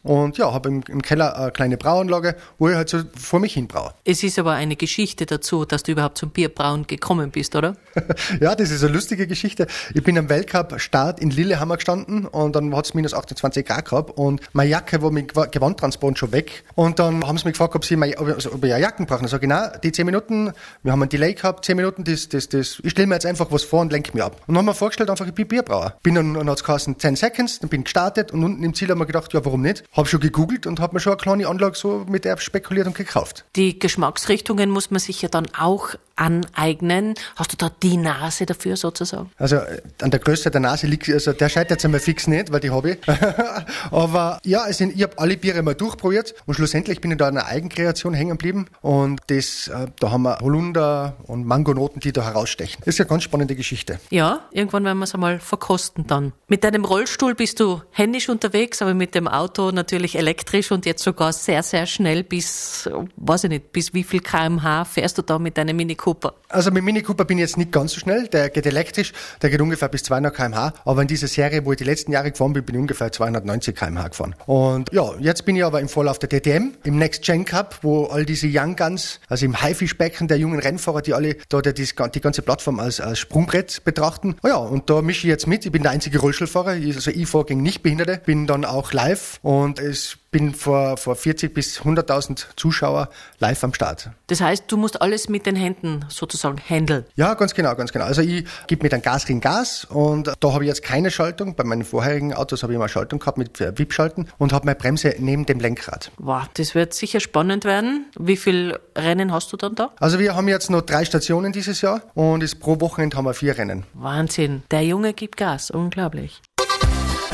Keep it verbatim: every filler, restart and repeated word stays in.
und ja, habe im, im Keller eine kleine Brauanlage, wo ich halt so vor mich hin braue. Es ist aber eine Geschichte dazu, dass du überhaupt zum Bierbrauen gekommen bist, oder? Ja, das ist eine lustige Geschichte. Ich bin am Weltcup-Start in Lillehammer gestanden und dann hat es minus achtundzwanzig Grad gehabt und meine Jacke war mit Gewandtransport schon weg und dann haben sie mich gefragt, ob, sie meine, ob, ich, ob ich eine Jacken brauche. Ich sage, nein, die zehn Minuten, wir haben einen Delay gehabt, zehn Minuten, das, das, das, ich stelle mir jetzt einfach was vor und lenke mich ab. Und dann haben wir vorgestellt, einfach, ich bin Bierbrauer. Bin dann, dann hat es geheißen, zehn Seconds, dann bin ich gestartet und unten im Ziel haben wir gedacht, ja, warum nicht? Habe schon gegoogelt und habe mir schon eine kleine Anlage so mit der spekuliert und gekauft. Die Geschmacksrichtungen muss man sich ja dann auch aneignen. Hast du da die Nase dafür sozusagen? Also an der Größe der Nase liegt, also der scheitert jetzt einmal fix nicht, weil die habe ich. Aber ja, also ich habe alle Biere mal durchprobiert und schlussendlich bin ich da an einer Eigenkreation hängen geblieben und das, da haben wir Holunder und Mangonoten, die da herausstechen. Das ist eine ganz spannende Geschichte. Ja, irgendwann werden wir es einmal verkosten dann. Mit deinem Rollstuhl bist du händisch unterwegs, aber mit dem Auto natürlich elektrisch und jetzt sogar sehr, sehr schnell bis, weiß ich nicht, bis wie viel Kilometer pro Stunde fährst du da mit deinem Mini Cooper? Also mit Mini Cooper bin ich jetzt nicht ganz so schnell, der geht elektrisch, der geht ungefähr bis zweihundert Kilometer pro Stunde, aber in dieser Serie, wo ich die letzten Jahre gefahren bin, bin ich ungefähr zweihundertneunzig Kilometer pro Stunde gefahren. Und ja, jetzt bin ich aber im Vorlauf der D T M, im Next Gen Cup, wo all diese Young Guns, also im Haifischbecken der jungen Rennfahrer, die alle da die, die ganze Plattform als, als Sprungbrett betrachten. Oh ja, und da mische ich jetzt mit, ich bin der einzige Rollstuhlfahrer, also ich fahre gegen Nichtbehinderte, bin dann auch live und es bin vor, vor vierzig bis hunderttausend Zuschauer live am Start. Das heißt, du musst alles mit den Händen sozusagen handeln? Ja, ganz genau, ganz genau. Also ich gebe mit einem Gasring Gas und da habe ich jetzt keine Schaltung. Bei meinen vorherigen Autos habe ich immer Schaltung gehabt mit W I P-Schalten und habe meine Bremse neben dem Lenkrad. Wow, das wird sicher spannend werden. Wie viele Rennen hast du dann da? Also wir haben jetzt noch drei Stationen dieses Jahr und ist pro Wochenende haben wir vier Rennen. Wahnsinn. Der Junge gibt Gas, unglaublich.